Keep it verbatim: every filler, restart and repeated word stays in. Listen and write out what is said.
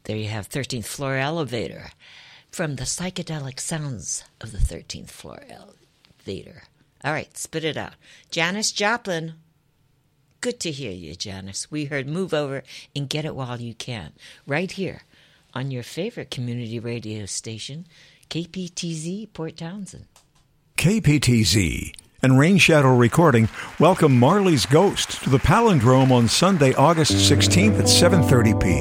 There you have thirteenth Floor Elevator from the psychedelic sounds of the thirteenth Floor Elevator. All right, spit it out. Janis Joplin. Good to hear you, Janis. We heard Move Over and Get It While You Can, right here on your favorite community radio station, K P T Z Port Townsend. K P T Z and Rain Shadow Recording welcome Marley's Ghost to the Palindrome on Sunday, August sixteenth at seven thirty p.m.